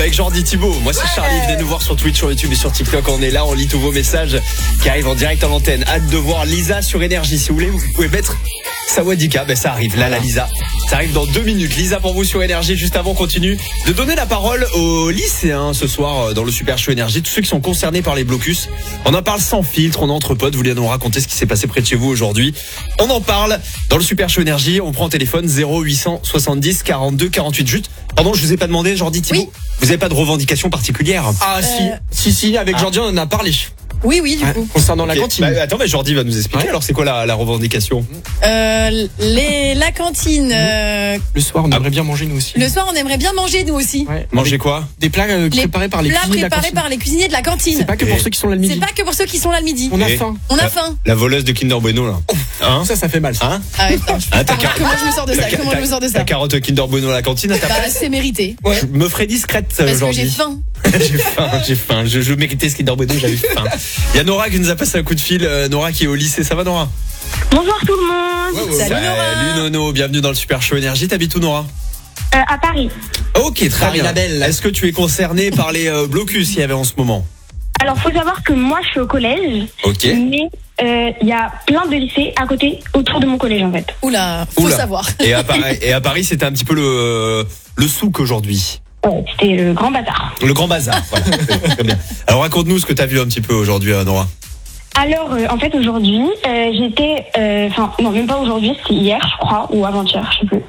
Avec Jordi Thibaut, moi c'est Charlie, venez nous voir sur Twitch, sur YouTube et sur TikTok, on est là, on lit tous vos messages qui arrivent en direct à l'antenne. Hâte de voir Lisa sur Énergie, si vous voulez, vous pouvez mettre Sawadika, ça arrive, là la Lisa, ça arrive dans 2 minutes. Lisa pour vous sur Énergie, juste avant on continue de donner la parole aux lycéens ce soir dans le Super Show Énergie, tous ceux qui sont concernés par les blocus. On en parle sans filtre, on est entre potes, vous voulez nous raconter ce qui s'est passé près de chez vous aujourd'hui. On en parle dans le Super Show Énergie, on prend le téléphone 0870 42 48. Juste, pardon, je vous ai pas demandé, Jordi Thibaut, vous avez pas de revendication particulière? Ah si, avec Jordi on en a parlé. Oui, du coup. Concernant la cantine. Attends, Jordi va nous expliquer. Alors, c'est quoi la revendication? La cantine. Le soir, on aimerait bien manger nous aussi. Le soir, on aimerait bien manger nous aussi. Ouais. Manger quoi? Des plats préparés par les cuisiniers de la cantine. Par les cuisiniers de la cantine. C'est pas que pour ceux qui sont là le midi. C'est pas que pour ceux qui sont là le midi. On a faim. On a faim. La voleuse de Kinder Bueno, là. Hein, ça fait mal. Hein? Ah ouais, comment je me sors de ça? Ta carotte Kinder Bueno à la cantine, t'as pas? C'est mérité. Ouais. Je me ferai discrète parce aujourd'hui. Que j'ai faim. J'ai faim. Je méritais ce Kinder Bueno, j'avais faim. Il y a Nora qui nous a passé un coup de fil. Nora qui est au lycée. Ça va, Nora? Bonjour tout le monde. Salut Nora. Salut Nono, bienvenue dans le Super Show Énergie. T'habites où, Nora? À Paris. Ok, très bien. La belle. Est-ce que tu es concerné par les blocus qu'il y avait en ce moment? Alors, faut savoir que moi, je suis au collège. Ok. Mais il y a plein de lycées à côté, autour de mon collège, en fait. Oula, faut savoir. Et à Paris, c'était un petit peu le souk aujourd'hui. Ouais, c'était le grand bazar. Le grand bazar. Voilà. Très bien. Alors, raconte-nous ce que t'as vu un petit peu aujourd'hui, Nora. Alors, en fait, aujourd'hui, j'étais... non, même pas aujourd'hui, c'était hier, je crois, ou avant-hier, je sais plus.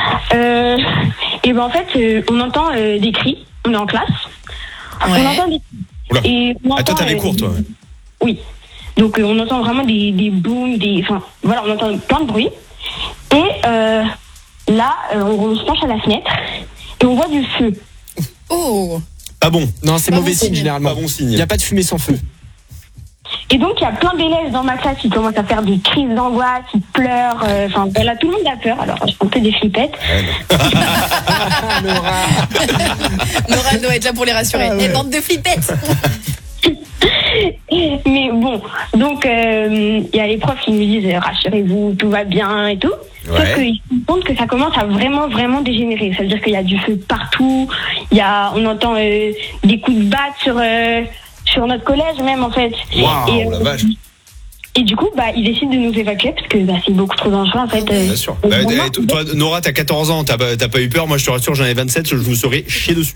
Et ben en fait, on entend des cris, on est en classe. Ouais. On entend des cris. Oula. Et on entend, toi, t'avais cours, toi? Oui. Donc, on entend vraiment des booms, voilà, on entend plein de bruit. Et là, on se penche à la fenêtre et on voit du feu. Oh. Pas bon. Non, c'est Pas mauvais bon signe signe. généralement. Pas bon signe. Il n'y a pas de fumée sans feu. Et donc, il y a plein d'élèves dans ma classe qui commencent à faire des crises d'angoisse, qui pleurent. Voilà, tout le monde a peur. Alors, je un peu des flippettes. Nora doit être là pour les rassurer. Les bandes de flippettes. Mais bon, donc, il y a les profs qui nous disent rassurez-vous, tout va bien et tout. Ouais. Sauf qu'ils se rendent compte que ça commence à vraiment dégénérer. Ça veut dire qu'il y a du feu partout. On entend des coups de batte sur notre collège même, en fait. Waouh, la vache. Et du coup, ils décident de nous évacuer parce que c'est beaucoup trop dangereux, en fait. Bien sûr. Toi, Nora, t'as 14 ans, t'as pas eu peur. Moi, je te rassure, j'en ai 27, je me serais chié dessus.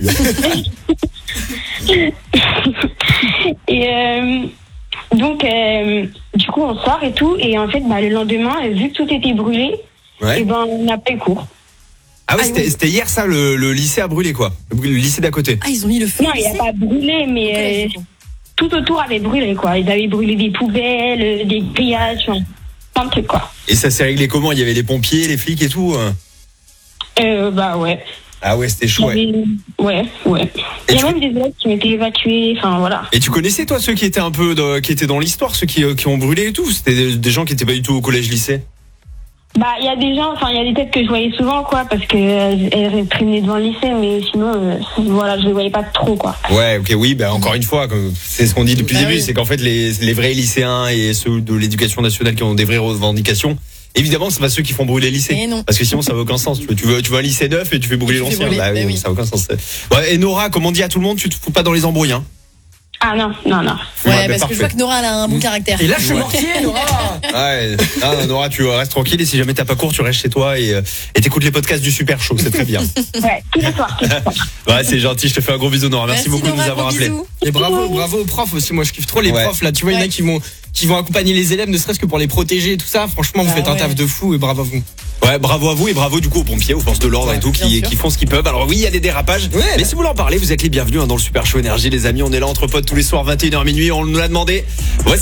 Et donc, du coup, on sort et tout. Et en fait, le lendemain, vu que tout était brûlé, Ouais. on n'a pas eu cours. Ah ouais, c'était hier ça, le lycée a brûlé, quoi. Le lycée d'à côté. Ah, ils ont mis le feu. Non, il n'a pas brûlé, mais tout autour avait brûlé, quoi. Ils avaient brûlé des poubelles, des grillages, plein de trucs, quoi. Et ça s'est réglé comment? Il y avait les pompiers, les flics et tout? Ouais. Ah ouais, c'était chaud, ouais. Ouais. Il y a même des élèves qui ont été évacués, voilà. Et tu connaissais, toi, ceux qui étaient qui étaient dans l'histoire, ceux qui ont brûlé et tout? C'était des gens qui étaient pas du tout au collège-lycée? Il y a des gens, il y a des têtes que je voyais souvent, quoi, parce que elles traînaient devant le lycée, mais sinon, je les voyais pas trop, quoi. Ouais, ok, oui, encore une fois, c'est ce qu'on dit depuis le début, c'est qu'en fait, les vrais lycéens et ceux de l'éducation nationale qui ont des vraies revendications, évidemment, c'est pas ceux qui font brûler le lycée. Parce que sinon, ça n'a aucun sens. Tu veux un lycée neuf et tu fais brûler l'ancien. Oui, ça n'a aucun sens. Ouais, et Nora, comme on dit à tout le monde, tu te fous pas dans les embrouilles, hein? Ah non. Ouais, parce que je vois que Nora elle a un bon caractère. Et lâche le mortier, Nora. Ouais. Non, Nora, tu restes tranquille et si jamais t'as pas cours, tu restes chez toi et t'écoutes les podcasts du Super Show, c'est très bien. Ouais, tous les soirs. Ouais, c'est gentil, je te fais un gros bisou, Nora. Merci beaucoup Nora, de nous avoir appelés. Et bravo aux profs aussi. Moi, je kiffe trop les profs là. Tu vois, il y en a qui vont accompagner les élèves, ne serait-ce que pour les protéger et tout ça. Franchement, vous faites un taf de fou et bravo à vous. Ouais, bravo à vous et bravo du coup aux pompiers, aux forces de l'ordre et tout qui font ce qu'ils peuvent. Alors oui, il y a des dérapages, mais si vous voulez en parler, vous êtes les bienvenus dans le Super Show Énergie, les amis. On est là entre potes tous les soirs 21h minuit. On nous l'a demandé. Voici